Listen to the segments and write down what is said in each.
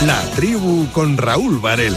La Tribu con Raúl Varela.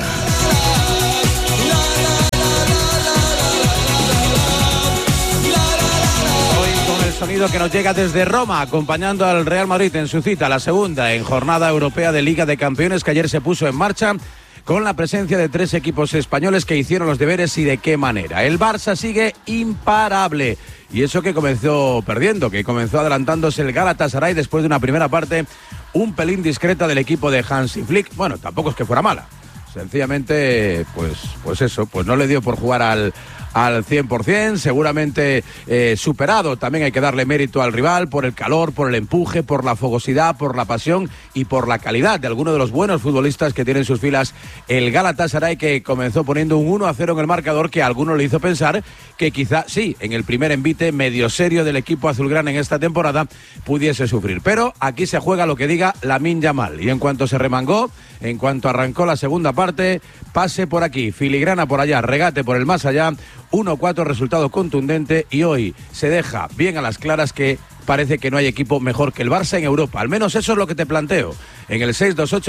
Sonido que nos llega desde Roma, acompañando al Real Madrid en su cita, la segunda en jornada europea de Liga de Campeones, que ayer se puso en marcha con la presencia de 3 equipos españoles que hicieron los deberes y de qué manera. El Barça sigue imparable, y eso que comenzó perdiendo, que comenzó adelantándose el Galatasaray después de una primera parte un pelín discreta del equipo de Hansi Flick. Bueno, tampoco es que fuera mala, sencillamente pues eso, pues no le dio por jugar al 100%, seguramente superado. También hay que darle mérito al rival por el calor, por el empuje, por la fogosidad, por la pasión y por la calidad de algunos de los buenos futbolistas que tiene en sus filas el Galatasaray, que comenzó poniendo un 1-0 en el marcador, que a algunos le hizo pensar que quizá sí, en el primer envite medio serio del equipo azulgrana en esta temporada pudiese sufrir. Pero aquí se juega lo que diga Lamine Yamal, y en cuanto se remangó, en cuanto arrancó la segunda parte, pase por aquí, filigrana por allá, regate por el más allá, 1-4, resultado contundente, y hoy se deja bien a las claras que parece que no hay equipo mejor que el Barça en Europa. Al menos eso es lo que te planteo en el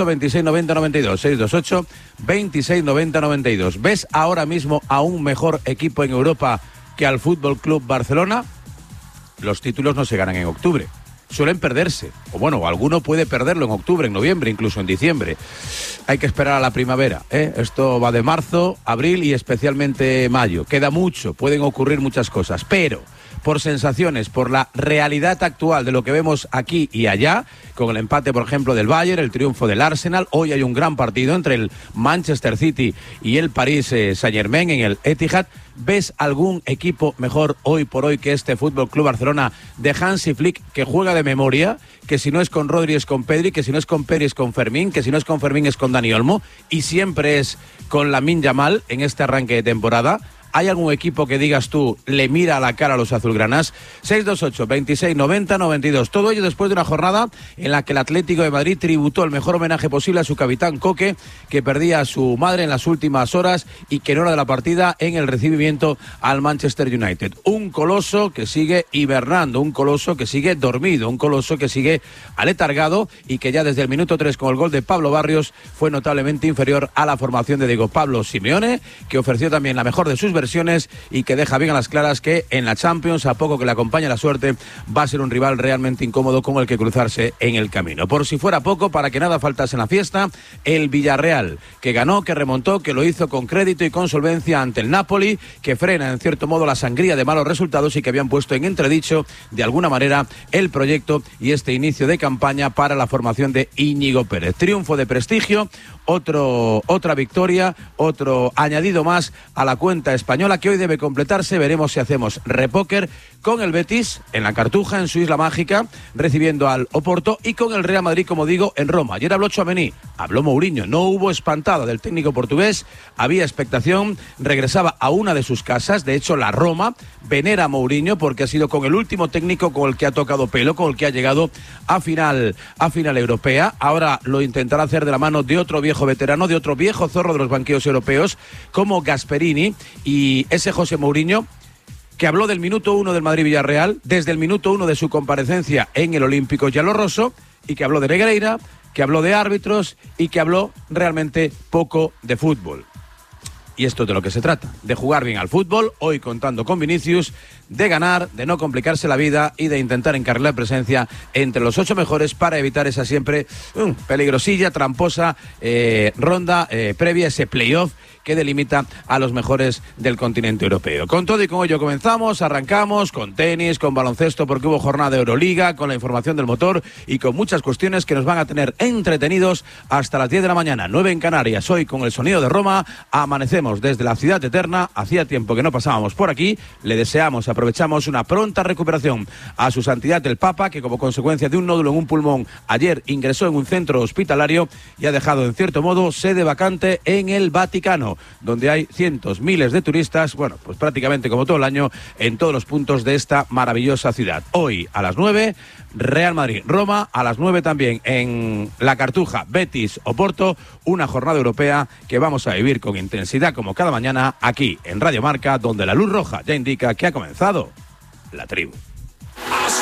628-2690-92, 628-2690-92. ¿Ves ahora mismo a un mejor equipo en Europa que al Fútbol Club Barcelona? Los títulos no se ganan en octubre, suelen perderse, o bueno, alguno puede perderlo en octubre, en noviembre, incluso en diciembre. Hay que esperar a la primavera, ¿eh? Esto va de marzo, abril y especialmente mayo. Queda mucho, pueden ocurrir muchas cosas, pero por sensaciones, por la realidad actual de lo que vemos aquí y allá, con el empate, por ejemplo, del Bayern, el triunfo del Arsenal, hoy hay un gran partido entre el Manchester City y el Paris Saint-Germain en el Etihad. ¿Ves algún equipo mejor hoy por hoy que este Fútbol Club Barcelona de Hansi Flick, que juega de memoria, que si no es con Rodri es con Pedri, que si no es con Pedri es con Fermín, que si no es con Fermín es con Dani Olmo, y siempre es con Lamine Yamal en este arranque de temporada? ¿Hay algún equipo que digas tú, le mira a la cara a los azulgranas? 628-2690-92. Todo ello después de una jornada en la que el Atlético de Madrid tributó el mejor homenaje posible a su capitán Coque, que perdía a su madre en las últimas horas y que en hora de la partida en el recibimiento al Manchester United. Un coloso que sigue hibernando, un coloso que sigue dormido, un coloso que sigue aletargado y que ya desde el minuto 3 con el gol de Pablo Barrios fue notablemente inferior a la formación de Diego Pablo Simeone, que ofreció también la mejor de sus versiones y que deja bien a las claras que en la Champions, a poco que le acompañe la suerte, va a ser un rival realmente incómodo con el que cruzarse en el camino. Por si fuera poco, para que nada faltase en la fiesta, el Villarreal, que ganó, que remontó, que lo hizo con crédito y con solvencia ante el Napoli, que frena en cierto modo la sangría de malos resultados y que habían puesto en entredicho de alguna manera el proyecto y este inicio de campaña para la formación de Íñigo Pérez. Triunfo de prestigio, otra victoria, otro añadido más a la cuenta española, que hoy debe completarse. Veremos si hacemos repóker con el Betis en la Cartuja, en su isla mágica, recibiendo al Oporto, y con el Real Madrid, como digo, en Roma. Ayer habló Tchouaméni, habló Mourinho, no hubo espantada del técnico portugués, había expectación, regresaba a una de sus casas. De hecho, la Roma venera a Mourinho porque ha sido con el último técnico con el que ha tocado pelo, con el que ha llegado a final europea. Ahora lo intentará hacer de la mano de otro viejo veterano, de otro viejo zorro de los banquillos europeos, como Gasperini, y ese José Mourinho, que habló del minuto 1 del Madrid-Villarreal, desde el minuto 1 de su comparecencia en el Olímpico Yalo Rosso, y que habló de Negreira, que habló de árbitros y que habló realmente poco de fútbol. Y esto es de lo que se trata, de jugar bien al fútbol, hoy contando con Vinicius, de ganar, de no complicarse la vida y de intentar encarrilar presencia entre los 8 mejores para evitar esa siempre peligrosilla, tramposa ronda previa, ese playoff que delimita a los mejores del continente europeo. Con todo y con ello comenzamos, arrancamos con tenis, con baloncesto, porque hubo jornada de Euroliga, con la información del motor y con muchas cuestiones que nos van a tener entretenidos hasta las 10 de la mañana, 9 en Canarias. Hoy con el sonido de Roma amanecemos desde la ciudad eterna. Hacía tiempo que no pasábamos por aquí. Le deseamos, aprovechamos una pronta recuperación a su santidad el Papa, que como consecuencia de un nódulo en un pulmón ayer ingresó en un centro hospitalario y ha dejado en cierto modo sede vacante en el Vaticano, donde hay cientos, miles de turistas, bueno, pues prácticamente como todo el año, en todos los puntos de esta maravillosa ciudad. Hoy a las 9, Real Madrid-Roma, a las 9 también en la Cartuja, Betis-Oporto, una jornada europea que vamos a vivir con intensidad como cada mañana aquí en Radio Marca, donde la luz roja ya indica que ha comenzado la tribu.